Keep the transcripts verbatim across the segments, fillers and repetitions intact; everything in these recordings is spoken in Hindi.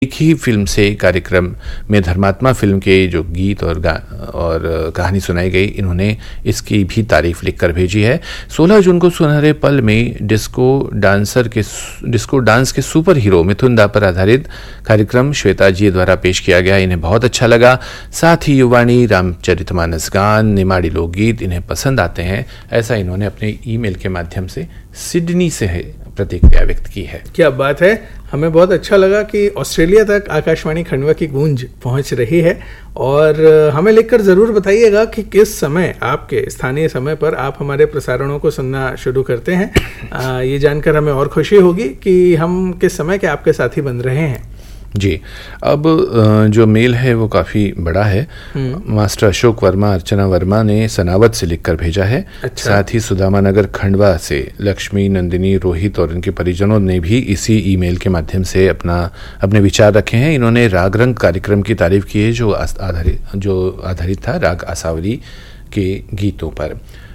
एक ही फिल्म से कार्यक्रम में धर्मात्मा फिल्म के जो गीत और गा और कहानी सुनाई गई, इन्होंने इसकी भी तारीफ लिखकर भेजी है। सोलह जून को सुनहरे पल में डिस्को डांसर के डिस्को डांस के सुपर हीरो मिथुन दा पर आधारित कार्यक्रम श्वेता जी द्वारा पेश किया गया, इन्हें बहुत अच्छा लगा। साथ ही युवाणी, रामचरितमानस गान, निमाड़ी लोकगीत इन्हें पसंद आते हैं, ऐसा इन्होंने अपने ईमेल के माध्यम से सिडनी से प्रतिक्रिया व्यक्त की है। क्या बात है, हमें बहुत अच्छा लगा कि ऑस्ट्रेलिया तक आकाशवाणी खंडवा की गूंज पहुंच रही है। और हमें लिखकर ज़रूर बताइएगा कि किस समय आपके स्थानीय समय पर आप हमारे प्रसारणों को सुनना शुरू करते हैं। आ, ये जानकर हमें और खुशी होगी कि हम किस समय के आपके साथी बन रहे हैं। जी, अब जो मेल है वो काफ़ी बड़ा है। मास्टर अशोक वर्मा, अर्चना वर्मा ने सनावत से लिखकर भेजा है। अच्छा। साथ ही सुदामा नगर खंडवा से लक्ष्मी, नंदिनी, रोहित और उनके परिजनों ने भी इसी ईमेल के माध्यम से अपना अपने विचार रखे हैं। इन्होंने राग रंग कार्यक्रम की तारीफ की है जो आधारित जो आधारित था राग आसावरी के गीतों पर।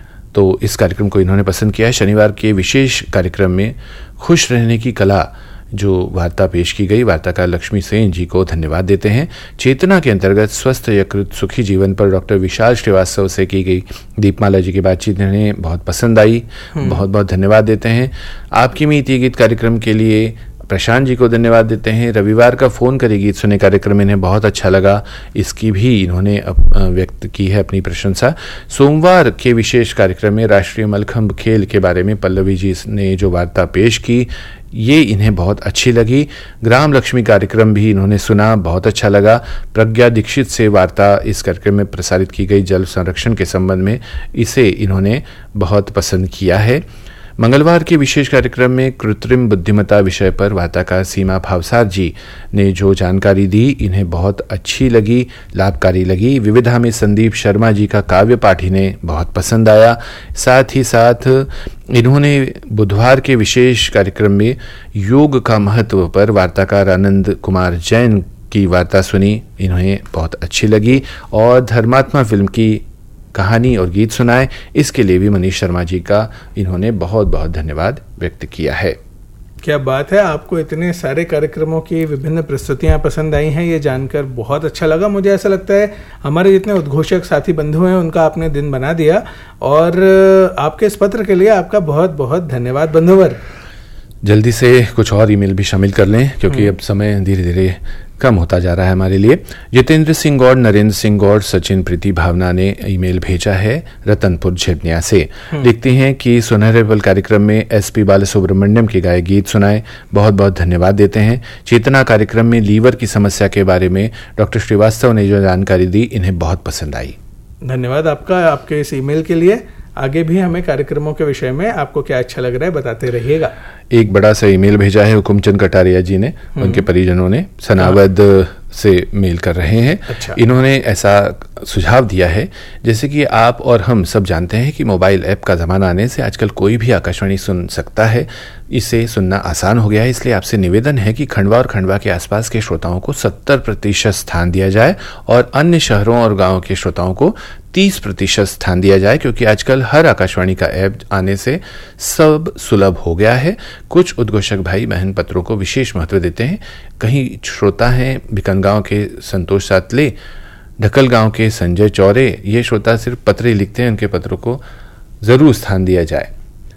तो इस कार्यक्रम को इन्होंने पसंद किया है। शनिवार के विशेष कार्यक्रम में खुश रहने की कला जो वार्ता पेश की गई, वार्ताकार लक्ष्मी सेन जी को धन्यवाद देते हैं। चेतना के अंतर्गत स्वस्थ यकृत सुखी जीवन पर डॉक्टर विशाल श्रीवास्तव से की गई दीपमाला जी की बातचीत इन्हें बहुत पसंद आई, बहुत बहुत धन्यवाद देते हैं। आपकी मीत ये गीत कार्यक्रम के लिए प्रशांत जी को धन्यवाद देते हैं। रविवार का फ़ोन करे गीत सुने कार्यक्रम इन्हें बहुत अच्छा लगा, इसकी भी इन्होंने व्यक्त की है अपनी प्रशंसा। सोमवार के विशेष कार्यक्रम में राष्ट्रीय मलखंभ खेल के बारे में पल्लवी जी ने जो वार्ता पेश की, ये इन्हें बहुत अच्छी लगी। ग्राम लक्ष्मी कार्यक्रम भी इन्होंने सुना, बहुत अच्छा लगा। प्रज्ञा दीक्षित से वार्ता इस कार्यक्रम में प्रसारित की गई जल संरक्षण के संबंध में, इसे इन्होंने बहुत पसंद किया है। मंगलवार के विशेष कार्यक्रम में कृत्रिम बुद्धिमत्ता विषय पर वार्ताकार सीमा भावसार जी ने जो जानकारी दी, इन्हें बहुत अच्छी लगी, लाभकारी लगी। विविधा में संदीप शर्मा जी का काव्य पाठ इन्हें बहुत पसंद आया। साथ ही साथ इन्होंने बुधवार के विशेष कार्यक्रम में योग का महत्व पर वार्ताकार आनंद कुमार जैन की वार्ता सुनी, इन्हें बहुत अच्छी लगी। और धर्मात्मा फिल्म की कहानी और गीत सुनाए, इसके लिए भी मनीष शर्मा जी का इन्होंने बहुत बहुत धन्यवाद व्यक्त किया है। क्या बात है, आपको इतने सारे कार्यक्रमों की विभिन्न प्रस्तुतियां पसंद आई हैं, ये जानकर बहुत अच्छा लगा। मुझे ऐसा लगता है हमारे जितने उद्घोषक साथी बंधु हैं उनका आपने दिन बना दिया, और आपके इस पत्र के लिए आपका बहुत बहुत धन्यवाद बंधुवर। जल्दी से कुछ और ईमेल भी शामिल कर लें क्योंकि अब समय धीरे धीरे कम होता जा रहा है हमारे लिए। जितेंद्र सिंह गौड़, नरेंद्र सिंह गौड़, सचिन, प्रीति भावना ने ईमेल भेजा है रतनपुर झेपनिया से। लिखती हैं कि सुनहरे पल कार्यक्रम में एस पी बालसुब्रमण्यम के गाए गीत सुनाए, बहुत बहुत धन्यवाद देते हैं। चेतना कार्यक्रम में लीवर की समस्या के बारे में डॉक्टर श्रीवास्तव ने जो जानकारी दी, इन्हें बहुत पसंद आई। धन्यवाद आपका, आपके इस ईमेल के लिए। आगे भी हमें कार्यक्रमों के विषय में आपको क्या अच्छा लग रहा है बताते रहिएगा। एक बड़ा सा ईमेल भेजा है हुकुमचंद कटारिया जी ने, उनके परिजनों ने सनावद से मेल कर रहे हैं। अच्छा। इन्होंने ऐसा सुझाव दिया है, जैसे कि आप और हम सब जानते हैं कि मोबाइल ऐप का ज़माना आने से आजकल कोई भी आकाशवाणी सुन सकता है, इसे सुनना आसान हो गया है। इसलिए आपसे निवेदन है कि खंडवा और खंडवा के आसपास के श्रोताओं को सत्तर प्रतिशत स्थान दिया जाए और अन्य शहरों और गाँव के श्रोताओं को तीस प्रतिशत स्थान दिया जाए, क्योंकि आजकल हर आकाशवाणी का ऐप आने से सब सुलभ हो गया है। कुछ उद्घोषक भाई बहन पत्रों को विशेष महत्व देते हैं। कहीं श्रोता हैं बिकनगांव के संतोष सातले, ढकल गांव के संजय चौरे, ये श्रोता सिर्फ पत्र ही लिखते हैं, उनके पत्रों को जरूर स्थान दिया जाए,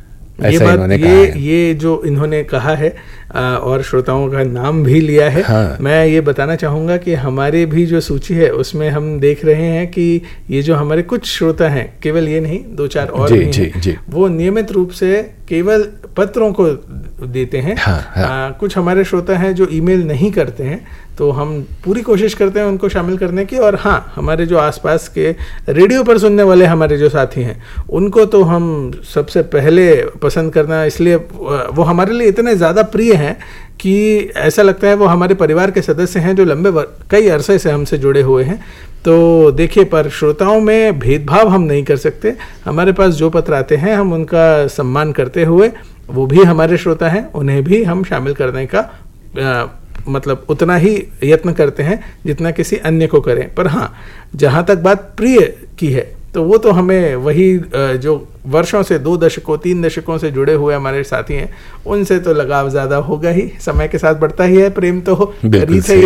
ऐसा इन्होंने कहा ये है। ये जो इन्होंने कहा है आ, और श्रोताओं का नाम भी लिया है। हाँ। मैं ये बताना चाहूँगा कि हमारे भी जो सूची है उसमें हम देख रहे हैं कि ये जो हमारे कुछ श्रोता हैं, केवल ये नहीं, दो चार और जी, भी जी, हैं, जी। वो नियमित रूप से केवल पत्रों को देते हैं। हाँ, हाँ। आ, कुछ हमारे श्रोता हैं जो ईमेल नहीं करते हैं, तो हम पूरी कोशिश करते हैं उनको शामिल करने की। और हाँ, हमारे जो आसपास के रेडियो पर सुनने वाले हमारे जो साथी हैं, उनको तो हम सबसे पहले पसंद करना, इसलिए वो हमारे लिए इतने ज़्यादा प्रिय हैं कि ऐसा लगता है वो हमारे परिवार के सदस्य हैं जो लंबे कई अरसे से हमसे जुड़े हुए हैं। तो देखिए, पर श्रोताओं में भेदभाव हम नहीं कर सकते। हमारे पास जो पत्र आते हैं हम उनका सम्मान करते हुए, वो भी हमारे श्रोता हैं, उन्हें भी हम शामिल करने का आ, मतलब उतना ही यत्न करते हैं जितना किसी अन्य को करें। पर हाँ, जहाँ तक बात प्रिय की है, तो वो तो हमें वही जो वर्षों से, दो दशकों तीन दशकों से जुड़े हुए हमारे साथी हैं, उनसे तो लगाव ज़्यादा होगा ही, समय के साथ बढ़ता ही है प्रेम, तो रीत है।